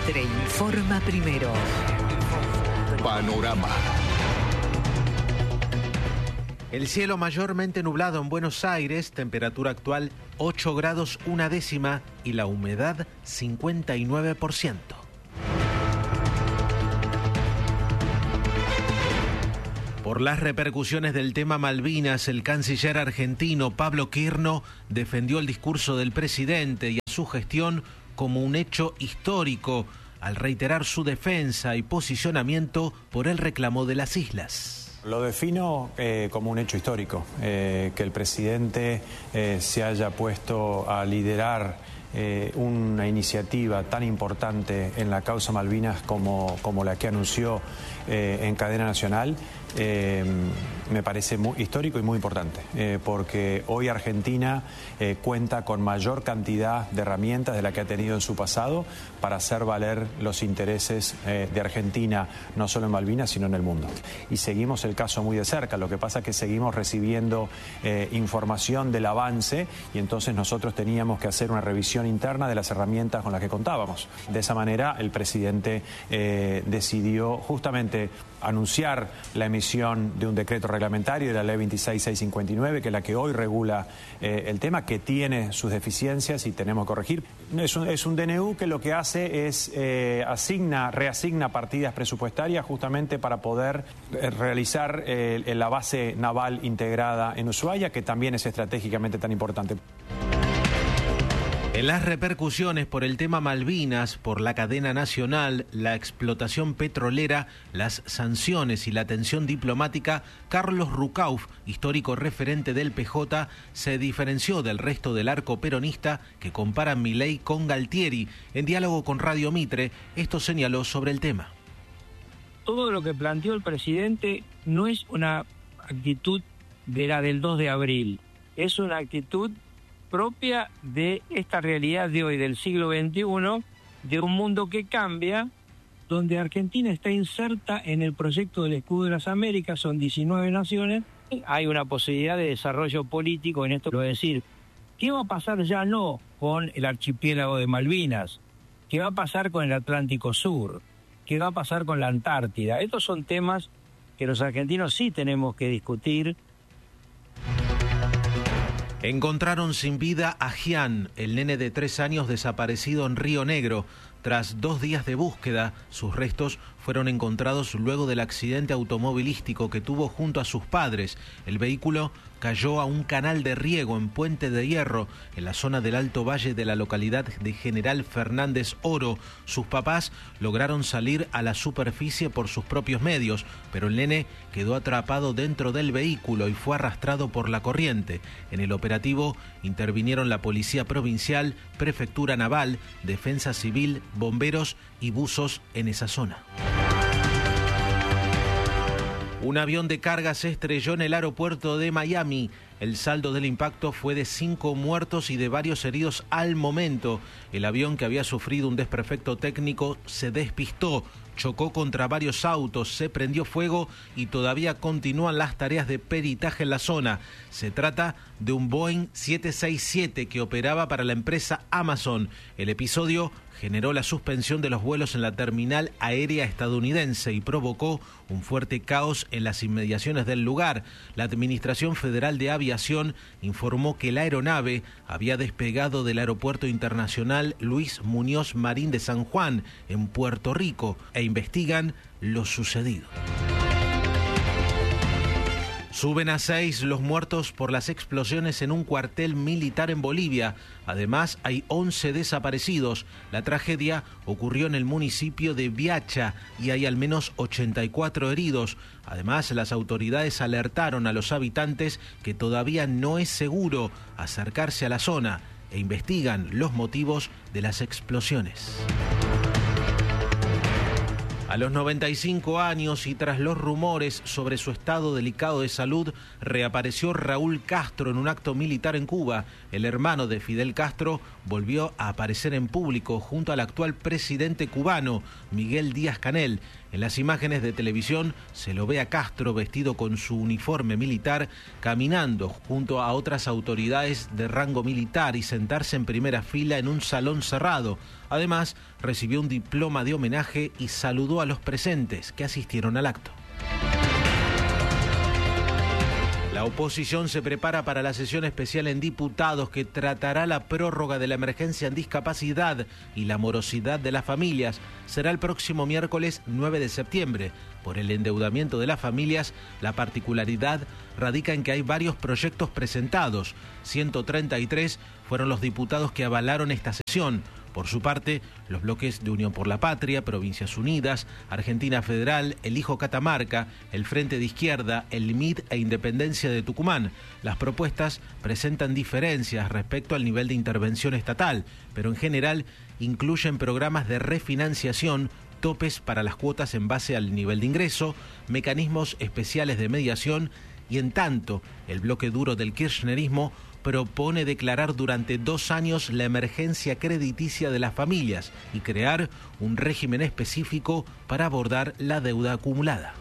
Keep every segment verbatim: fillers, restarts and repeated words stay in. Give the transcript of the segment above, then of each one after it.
Mitre informa primero. Panorama. El cielo mayormente nublado en Buenos Aires, temperatura actual ocho grados una décima y la humedad cincuenta y nueve por ciento. Por las repercusiones del tema Malvinas, el canciller argentino Pablo Quirno defendió el discurso del presidente y a su gestión como un hecho histórico, al reiterar su defensa y posicionamiento por el reclamo de las islas. Lo defino eh, como un hecho histórico, eh, que el presidente eh, se haya puesto a liderar eh, una iniciativa tan importante en la causa Malvinas como, como la que anunció eh, en cadena nacional. Eh, me parece muy histórico y muy importante, eh, porque hoy Argentina eh, cuenta con mayor cantidad de herramientas de la que ha tenido en su pasado para hacer valer los intereses eh, de Argentina, no solo en Malvinas, sino en el mundo. Y seguimos el caso muy de cerca, lo que pasa es que seguimos recibiendo eh, información del avance y entonces nosotros teníamos que hacer una revisión interna de las herramientas con las que contábamos. De esa manera el presidente eh, decidió justamente anunciar la emisión de un decreto reglamentario de la ley veintiséis mil seiscientos cincuenta y nueve, que es la que hoy regula eh, el tema, que tiene sus deficiencias y tenemos que corregir. Es un, es un D N U que lo que hace es eh, asigna, reasigna partidas presupuestarias justamente para poder eh, realizar eh, la base naval integrada en Ushuaia, que también es estratégicamente tan importante. En las repercusiones por el tema Malvinas, por la cadena nacional, la explotación petrolera, las sanciones y la tensión diplomática, Carlos Rucauf, histórico referente del P J, se diferenció del resto del arco peronista que compara Milei con Galtieri. En diálogo con Radio Mitre, esto señaló sobre el tema. Todo lo que planteó el presidente no es una actitud de la del dos de abril, es una actitud propia de esta realidad de hoy, del siglo veintiuno, de un mundo que cambia, donde Argentina está inserta en el proyecto del Escudo de las Américas, son diecinueve naciones, hay una posibilidad de desarrollo político en esto, es decir, ¿qué va a pasar ya no con el archipiélago de Malvinas? ¿Qué va a pasar con el Atlántico Sur? ¿Qué va a pasar con la Antártida? Estos son temas que los argentinos sí tenemos que discutir. Encontraron sin vida a Gian, el nene de tres años desaparecido en Río Negro. Tras dos días de búsqueda, sus restos fueron encontrados luego del accidente automovilístico que tuvo junto a sus padres. El vehículo cayó a un canal de riego en Puente de Hierro, en la zona del Alto Valle de la localidad de General Fernández Oro. Sus papás lograron salir a la superficie por sus propios medios, pero el nene quedó atrapado dentro del vehículo y fue arrastrado por la corriente. En el operativo intervinieron la Policía Provincial, Prefectura Naval, Defensa Civil, bomberos y buzos en esa zona. Un avión de carga se estrelló en el aeropuerto de Miami. El saldo del impacto fue de cinco muertos y de varios heridos al momento. El avión, que había sufrido un desperfecto técnico, se despistó, chocó contra varios autos, se prendió fuego y todavía continúan las tareas de peritaje en la zona. Se trata de un Boeing siete seis siete que operaba para la empresa Amazon. El episodio generó la suspensión de los vuelos en la terminal aérea estadounidense y provocó un fuerte caos en las inmediaciones del lugar. La Administración Federal de Aviación informó que la aeronave había despegado del Aeropuerto Internacional Luis Muñoz Marín de San Juan, en Puerto Rico, e investigan lo sucedido. Suben a seis los muertos por las explosiones en un cuartel militar en Bolivia. Además, hay once desaparecidos. La tragedia ocurrió en el municipio de Viacha y hay al menos ochenta y cuatro heridos. Además, las autoridades alertaron a los habitantes que todavía no es seguro acercarse a la zona e investigan los motivos de las explosiones. A los noventa y cinco años y tras los rumores sobre su estado delicado de salud, reapareció Raúl Castro en un acto militar en Cuba. El hermano de Fidel Castro volvió a aparecer en público junto al actual presidente cubano, Miguel Díaz-Canel. En las imágenes de televisión se lo ve a Castro vestido con su uniforme militar, caminando junto a otras autoridades de rango militar y sentarse en primera fila en un salón cerrado. Además, recibió un diploma de homenaje y saludó a los presentes que asistieron al acto. La oposición se prepara para la sesión especial en diputados que tratará la prórroga de la emergencia en discapacidad y la morosidad de las familias. Será el próximo miércoles nueve de septiembre. Por el endeudamiento de las familias, la particularidad radica en que hay varios proyectos presentados. ciento treinta y tres fueron los diputados que avalaron esta sesión. Por su parte, los bloques de Unión por la Patria, Provincias Unidas, Argentina Federal, El Hijo Catamarca, el Frente de Izquierda, el M I D e Independencia de Tucumán. Las propuestas presentan diferencias respecto al nivel de intervención estatal, pero en general incluyen programas de refinanciación, topes para las cuotas en base al nivel de ingreso, mecanismos especiales de mediación y, en tanto, el bloque duro del kirchnerismo propone declarar durante dos años la emergencia crediticia de las familias y crear un régimen específico para abordar la deuda acumulada.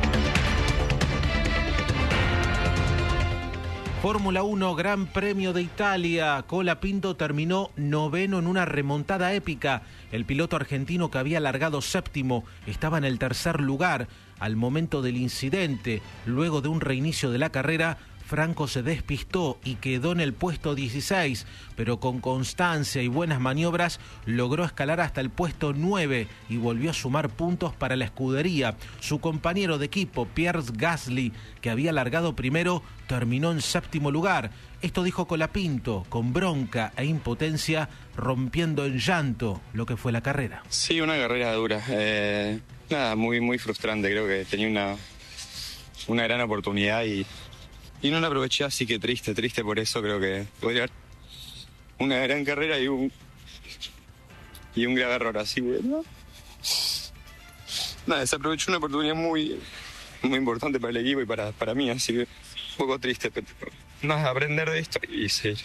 Fórmula uno, Gran Premio de Italia. Colapinto terminó noveno en una remontada épica. El piloto argentino, que había largado séptimo, estaba en el tercer lugar al momento del incidente. Luego de un reinicio de la carrera, Franco se despistó y quedó en el puesto dieciséis, pero con constancia y buenas maniobras logró escalar hasta el puesto nueve y volvió a sumar puntos para la escudería. Su compañero de equipo, Pierre Gasly, que había largado primero, terminó en séptimo lugar. Esto dijo Colapinto, con bronca e impotencia, rompiendo en llanto lo que fue la carrera. Sí, una carrera dura. Eh, nada, muy, muy frustrante. Creo que tenía una, una gran oportunidad y... Y no la aproveché, así que triste, triste por eso. Creo que podría haber una gran carrera y un y un grave error, así que ¿no? Nada, desaprovechó una oportunidad muy, muy importante para el equipo y para, para mí, así que un poco triste, pero nada, aprender de esto y seguir.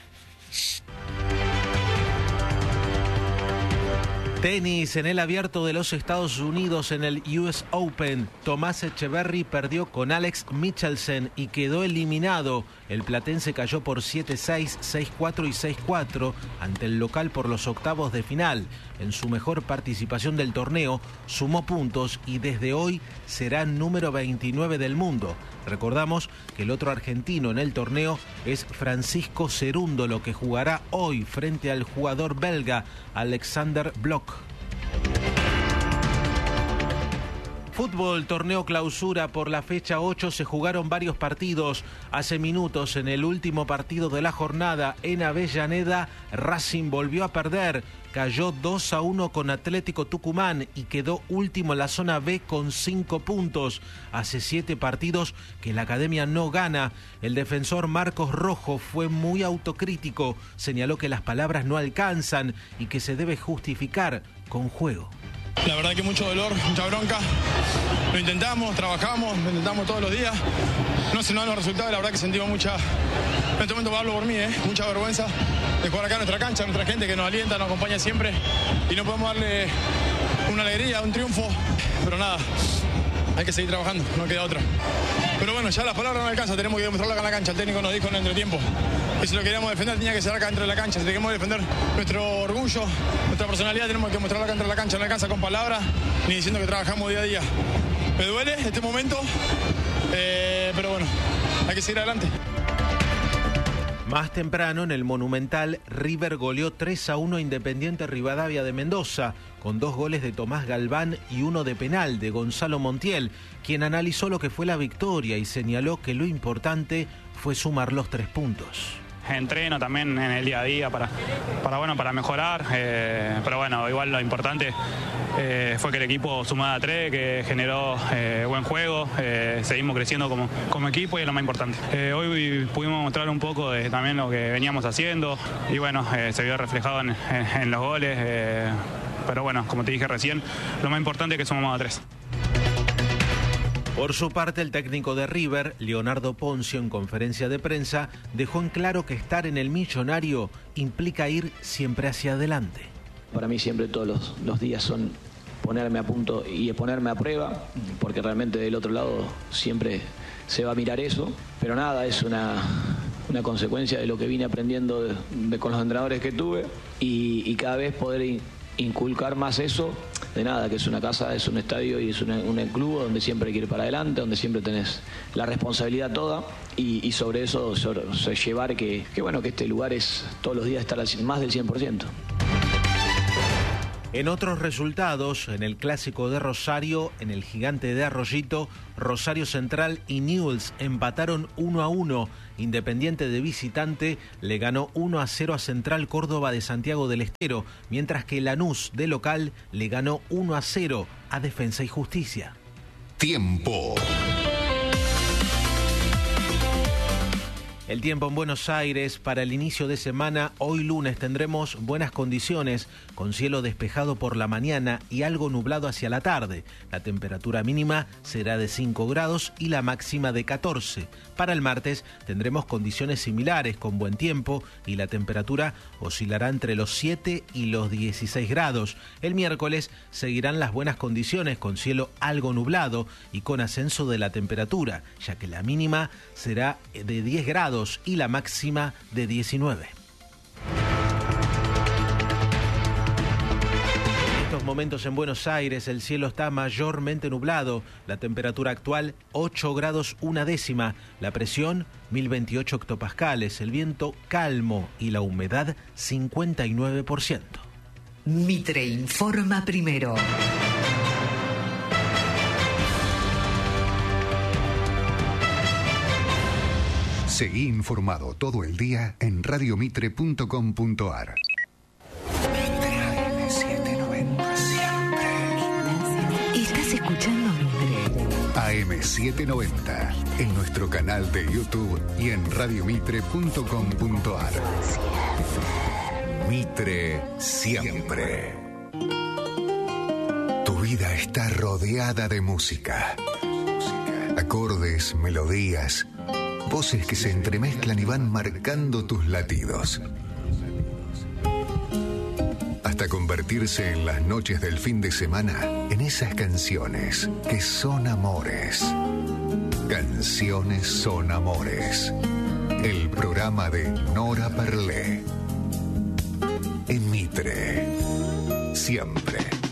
Tenis, en el Abierto de los Estados Unidos, en el U S Open, Tomás Echeverry perdió con Alex Michelsen y quedó eliminado. El platense cayó por siete seis, seis cuatro y seis cuatro ante el local por los octavos de final. En su mejor participación del torneo, sumó puntos y desde hoy será número veintinueve del mundo. Recordamos que el otro argentino en el torneo es Francisco Cerúndolo, que jugará hoy frente al jugador belga Alexander Blok. Fútbol, torneo clausura por la fecha ocho, se jugaron varios partidos. Hace minutos, en el último partido de la jornada en Avellaneda, Racing volvió a perder. Cayó dos a uno con Atlético Tucumán y quedó último en la zona B con cinco puntos. Hace siete partidos que la academia no gana. El defensor Marcos Rojo fue muy autocrítico. Señaló que las palabras no alcanzan y que se debe justificar con juego. La verdad que mucho dolor, mucha bronca. Lo intentamos, trabajamos, lo intentamos todos los días. No se nos dan los resultados, la verdad que sentimos mucha, en este momento hablo por mí, ¿eh? mucha vergüenza de jugar acá en nuestra cancha, nuestra gente que nos alienta, nos acompaña siempre y no podemos darle una alegría, un triunfo, pero nada, hay que seguir trabajando, no queda otra. Pero bueno, ya las palabras no alcanzan, tenemos que demostrarlo acá en la cancha. El técnico nos dijo en el entretiempo que si lo queríamos defender tenía que ser acá dentro de la cancha. Si queríamos defender nuestro orgullo, nuestra personalidad, tenemos que mostrarlo acá dentro de la cancha. No alcanza con palabras ni diciendo que trabajamos día a día. Me duele este momento, eh, pero bueno, hay que seguir adelante. Más temprano, en el Monumental, River goleó tres a uno a Independiente Rivadavia de Mendoza, con dos goles de Tomás Galván y uno de penal de Gonzalo Montiel, quien analizó lo que fue la victoria y señaló que lo importante fue sumar los tres puntos. Entreno también en el día a día para, para, bueno, para mejorar, eh, pero bueno, igual lo importante eh, fue que el equipo sumara tres, que generó eh, buen juego, eh, seguimos creciendo como, como equipo y es lo más importante. Eh, hoy pudimos mostrar un poco de también lo que veníamos haciendo y bueno, eh, se vio reflejado en, en, en los goles, eh, pero bueno, como te dije recién, lo más importante es que sumamos a tres. Por su parte, el técnico de River, Leonardo Ponzio, en conferencia de prensa, dejó en claro que estar en el Millonario implica ir siempre hacia adelante. Para mí siempre todos los, los días son ponerme a punto y ponerme a prueba, porque realmente del otro lado siempre se va a mirar eso, pero nada, es una, una consecuencia de lo que vine aprendiendo de, de, con los entrenadores que tuve y, y cada vez poder in, inculcar más eso, de nada, que es una casa, es un estadio y es un, un club donde siempre hay que ir para adelante, donde siempre tenés la responsabilidad toda y, y sobre eso sobre, sobre llevar que, que, bueno, que este lugar es todos los días estar al, más del cien por ciento. En otros resultados, en el Clásico de Rosario, en el Gigante de Arroyito, Rosario Central y Newell's empataron uno a uno. Independiente de visitante le ganó uno a cero a Central Córdoba de Santiago del Estero, mientras que Lanús de local le ganó uno a cero a Defensa y Justicia. Tiempo. El tiempo en Buenos Aires para el inicio de semana. Hoy lunes tendremos buenas condiciones, con cielo despejado por la mañana y algo nublado hacia la tarde. La temperatura mínima será de cinco grados y la máxima de catorce. Para el martes tendremos condiciones similares con buen tiempo y la temperatura oscilará entre los siete y los dieciséis grados. El miércoles seguirán las buenas condiciones con cielo algo nublado y con ascenso de la temperatura, ya que la mínima será de diez grados y la máxima de diecinueve. En estos momentos en Buenos Aires el cielo está mayormente nublado, la temperatura actual ocho grados una décima, la presión mil veintiocho hectopascales, el viento calmo y la humedad cincuenta y nueve por ciento. Mitre informa primero. Seguí informado todo el día en radio mitre punto com punto ar. Mitre A M setecientos noventa siempre. Estás escuchando Mitre. A M setecientos noventa en nuestro canal de YouTube y en radio mitre punto com punto ar. Mitre siempre. Tu vida está rodeada de música. Acordes, melodías, voces que se entremezclan y van marcando tus latidos. Hasta convertirse en las noches del fin de semana en esas canciones que son amores. Canciones son amores. El programa de Nora Perlé. En Mitre. Siempre.